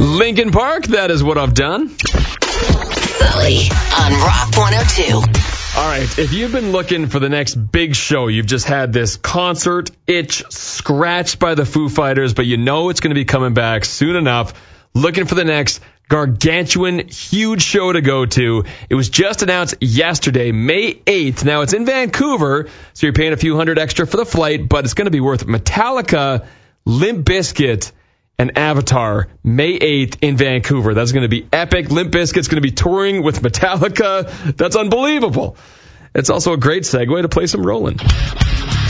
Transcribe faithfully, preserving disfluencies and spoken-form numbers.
Linkin Park, that is what I've done. Sully on Rock one oh two. All right, if you've been looking for the next big show, you've just had this concert itch scratched by the Foo Fighters, but you know it's going to be coming back soon enough, looking for the next gargantuan, huge show to go to. It was just announced yesterday, May eighth. Now, it's in Vancouver, so you're paying a few hundred extra for the flight, but it's going to be worth it. Metallica, Limp Bizkit, and Avatar, May eighth in Vancouver. That's going to be epic. Limp Bizkit's going to be touring with Metallica. That's unbelievable. It's also a great segue to play some Rollin'.